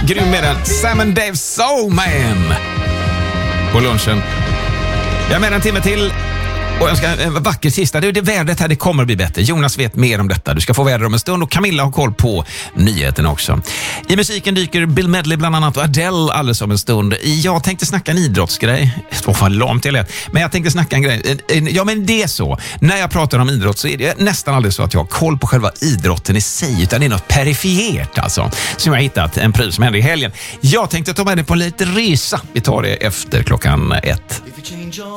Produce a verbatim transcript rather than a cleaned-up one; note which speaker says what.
Speaker 1: Grym med den. Sam and Dave Soul Man på lunchen. Jag är med en timme till och jag ska en vacker sista. Det är det vädret här, det kommer att bli bättre. Jonas vet mer om detta. Du ska få väder om en stund och Camilla har koll på nyheten också. I musiken dyker Bill Medley bland annat och Adele alldeles om en stund. Jag tänkte snacka en idrottsgrej. Åh, vad lamt jag lät. Men jag tänkte snacka en grej. Ja, men det är så. När jag pratar om idrott så är det nästan aldrig så att jag har koll på själva idrotten i sig, utan det är något perifert alltså. Som jag har hittat, en pryl som hände i helgen. Jag tänkte ta med dig på lite resa. Vi tar det efter klockan ett.